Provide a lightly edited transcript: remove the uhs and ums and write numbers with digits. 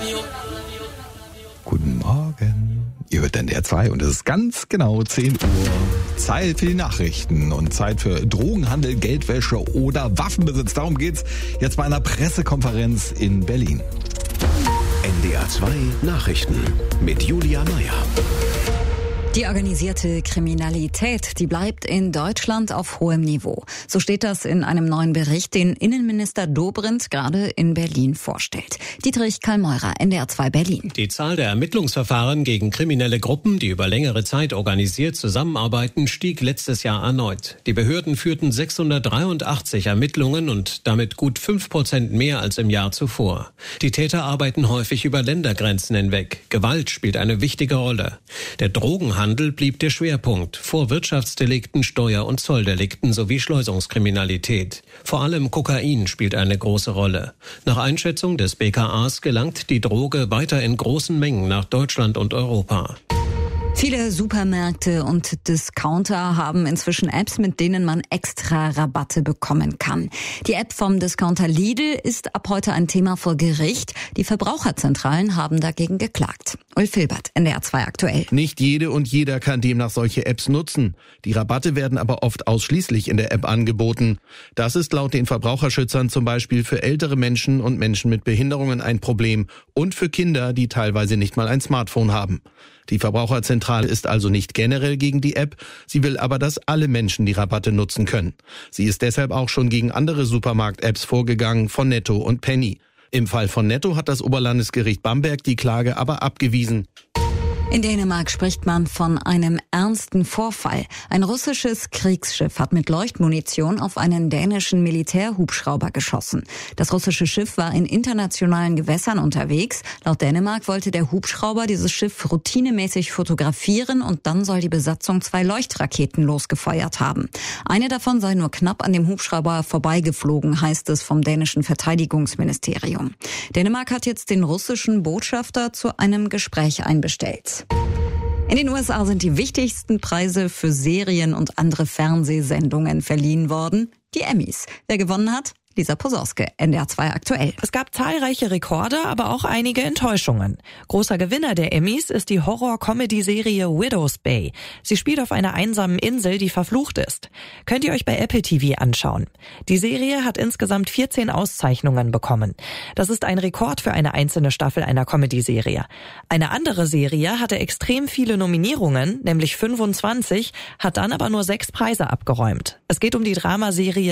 Guten Morgen. Ihr hört NDR 2 und es ist ganz genau 10 Uhr. Zeit für die Nachrichten und Zeit für Drogenhandel, Geldwäsche oder Waffenbesitz. Darum geht's jetzt bei einer Pressekonferenz in Berlin. NDR 2 Nachrichten mit Julia Meyer. Die organisierte Kriminalität, die bleibt in Deutschland auf hohem Niveau. So steht das in einem neuen Bericht, den Innenminister Dobrindt gerade in Berlin vorstellt. Dietrich Kallmeurer, NDR 2 Berlin. Die Zahl der Ermittlungsverfahren gegen kriminelle Gruppen, die über längere Zeit organisiert zusammenarbeiten, stieg letztes Jahr erneut. Die Behörden führten 683 Ermittlungen und damit gut 5% mehr als im Jahr zuvor. Die Täter arbeiten häufig über Ländergrenzen hinweg. Gewalt spielt eine wichtige Rolle. Der Drogenhandel blieb der Schwerpunkt, vor Wirtschaftsdelikten, Steuer- und Zolldelikten sowie Schleusungskriminalität. Vor allem Kokain spielt eine große Rolle. Nach Einschätzung des BKAs gelangt die Droge weiter in großen Mengen nach Deutschland und Europa. Viele Supermärkte und Discounter haben inzwischen Apps, mit denen man extra Rabatte bekommen kann. Die App vom Discounter Lidl ist ab heute ein Thema vor Gericht. Die Verbraucherzentralen haben dagegen geklagt. Ulf Hilbert, NDR 2 aktuell. Nicht jede und jeder kann demnach solche Apps nutzen. Die Rabatte werden aber oft ausschließlich in der App angeboten. Das ist laut den Verbraucherschützern zum Beispiel für ältere Menschen und Menschen mit Behinderungen ein Problem und für Kinder, die teilweise nicht mal ein Smartphone haben. Die Verbraucherzentrale ist also nicht generell gegen die App, sie will aber, dass alle Menschen die Rabatte nutzen können. Sie ist deshalb auch schon gegen andere Supermarkt-Apps vorgegangen, von Netto und Penny. Im Fall von Netto hat das Oberlandesgericht Bamberg die Klage aber abgewiesen. In Dänemark spricht man von einem ernsten Vorfall. Ein russisches Kriegsschiff hat mit Leuchtmunition auf einen dänischen Militärhubschrauber geschossen. Das russische Schiff war in internationalen Gewässern unterwegs. Laut Dänemark wollte der Hubschrauber dieses Schiff routinemäßig fotografieren und dann soll die Besatzung 2 Leuchtraketen losgefeuert haben. Eine davon sei nur knapp an dem Hubschrauber vorbeigeflogen, heißt es vom dänischen Verteidigungsministerium. Dänemark hat jetzt den russischen Botschafter zu einem Gespräch einbestellt. In den USA sind die wichtigsten Preise für Serien und andere Fernsehsendungen verliehen worden. Die Emmys. Wer gewonnen hat? Lisa Posorske, NDR 2 aktuell. Es gab zahlreiche Rekorde, aber auch einige Enttäuschungen. Großer Gewinner der Emmys ist die Horror-Comedy-Serie Widow's Bay. Sie spielt auf einer einsamen Insel, die verflucht ist. Könnt ihr euch bei Apple TV anschauen. Die Serie hat insgesamt 14 Auszeichnungen bekommen. Das ist ein Rekord für eine einzelne Staffel einer Comedy-Serie. Eine andere Serie hatte extrem viele Nominierungen, nämlich 25, hat dann aber nur 6 Preise abgeräumt. Es geht um die Dramaserie